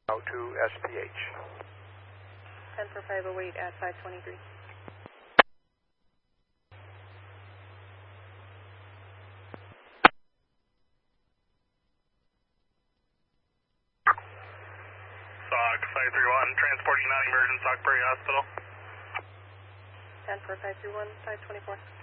Now to SPH. 10 for 508 at 523. SOG 531, transporting non-emergent Stockbury Hospital. 10 for 531, 524.